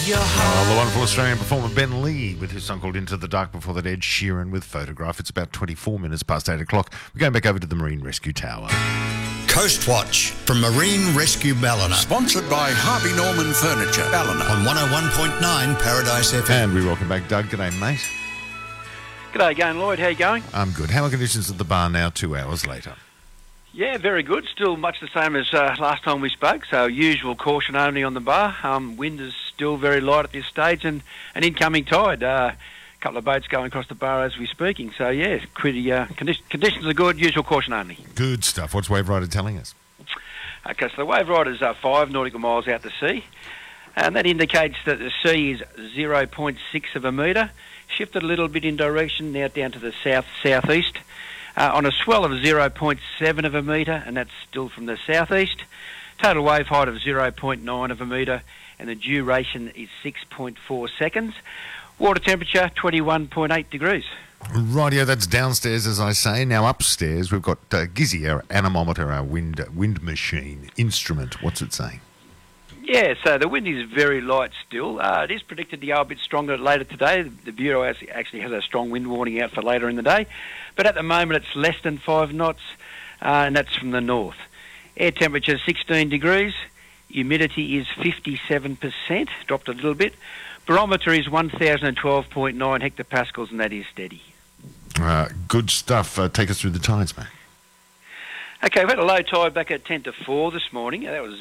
Oh, the wonderful Australian performer Ben Lee with his song called Into the Dark. Before that, Ed Sheeran with Photograph. It's about 24 minutes past 8 o'clock. We're going back over to the Marine Rescue Tower. Coast Watch from Marine Rescue Ballina. Sponsored by Harvey Norman Furniture, Ballina. On 101.9 Paradise FM. And we welcome back Doug. G'day, mate. G'day again, Lloyd. How you going? I'm good. How are conditions at the bar now, 2 hours later? Yeah, very good. Still much the same as last time we spoke, so usual caution only on the bar. Wind is still very light at this stage and an incoming tide. A couple of boats going across the bar as we're speaking. So, yeah, pretty conditions are good, usual caution only. Good stuff. What's Wave Rider telling us? Okay, so the Wave Rider's 5 nautical miles out to sea, and that indicates that the sea is 0.6 of a metre, shifted a little bit in direction, now down to the south-southeast. On a swell of 0.7 of a metre, and that's still from the southeast. Total wave height of 0.9 of a metre, and the duration is 6.4 seconds. Water temperature 21.8 degrees. Rightio, that's downstairs, as I say. Now upstairs, we've got Gizzy, our anemometer, our wind machine instrument. What's it saying? Yeah, so the wind is very light still. It is predicted to go a bit stronger later today. The Bureau actually has a strong wind warning out for later in the day. But at the moment it's less than 5 knots, and that's from the north. Air temperature 16 degrees. Humidity is 57%, dropped a little bit. Barometer is 1,012.9 hectopascals, and that is steady. Good stuff. Take us through the tides, mate. Okay, we've had a low tide back at 10 to 4 this morning. That was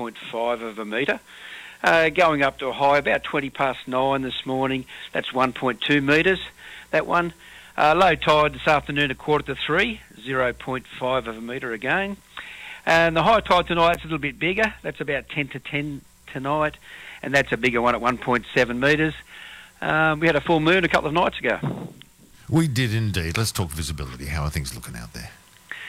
0.5 of a metre. Going up to a high about 20 past 9 this morning. That's 1.2 metres, that one. Low tide this afternoon at 2:45, 0.5 of a metre again. And the high tide tonight's a little bit bigger. That's about 10 to 10 tonight, and that's a bigger one at 1.7 metres. We had a full moon a couple of nights ago. We did indeed. Let's talk visibility. How are things looking out there?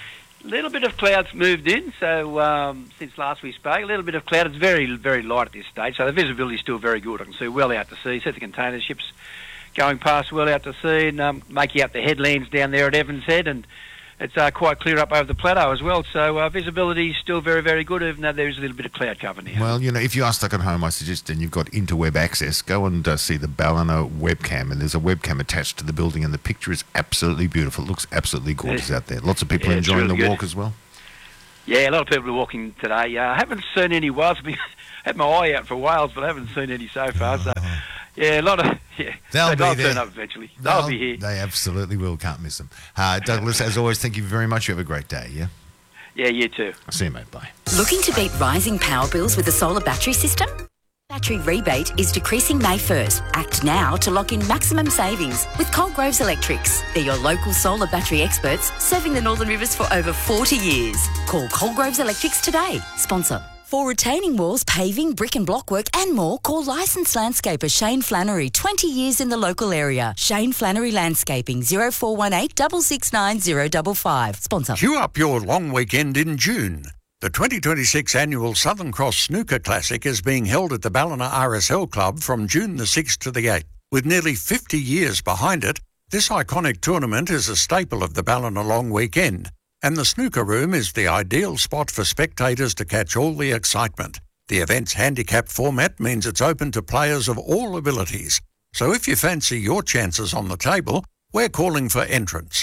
A little bit of clouds moved in, so since last we spoke, a little bit of cloud. It's very, very light at this stage, so the visibility is still very good. I can see well out to sea, see the container ships going past well out to sea, and making out the headlands down there at Evans Head, and it's quite clear up over the plateau as well, so visibility is still very, very good, even though there is a little bit of cloud cover now. Well, you know, if you are stuck at home, I suggest, and you've got interweb access, go and see the Ballina webcam, and there's a webcam attached to the building, and the picture is absolutely beautiful. It looks absolutely gorgeous out there. Lots of people enjoying really the walk as well. Yeah, a lot of people are walking today. I haven't seen any whales. I had my eye out for whales, but I haven't seen any so far, so... Yeah, a lot of... Yeah, they'll turn up eventually. They'll be here. They absolutely will. Can't miss them. Douglas, as always, thank you very much. You have a great day, yeah? Yeah, you too. See you, mate. Bye. Looking to beat rising power bills with a solar battery system? Battery rebate is decreasing May 1st. Act now to lock in maximum savings with Coldgroves Electrics. They're your local solar battery experts serving the Northern Rivers for over 40 years. Call Coldgroves Electrics today. Sponsor. For retaining walls, paving, brick and block work and more, call licensed landscaper Shane Flannery, 20 years in the local area. Shane Flannery Landscaping, 0418 669 055. Sponsor. Queue up your long weekend in June. The 2026 annual Southern Cross Snooker Classic is being held at the Ballina RSL Club from June the 6th to the 8th. With nearly 50 years behind it, this iconic tournament is a staple of the Ballina long weekend. And the snooker room is the ideal spot for spectators to catch all the excitement. The event's handicap format means it's open to players of all abilities. So if you fancy your chances on the table, we're calling for entrance.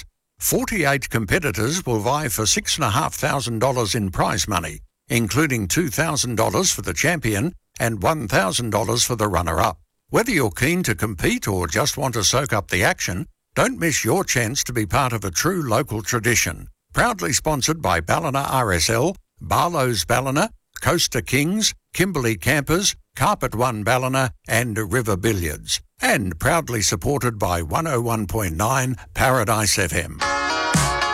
48 competitors will vie for $6,500 in prize money, including $2,000 for the champion and $1,000 for the runner-up. Whether you're keen to compete or just want to soak up the action, don't miss your chance to be part of a true local tradition. Proudly sponsored by Ballina RSL, Barlow's Ballina, Coaster Kings, Kimberley Campers, Carpet One Ballina and River Billiards. And proudly supported by 101.9 Paradise FM.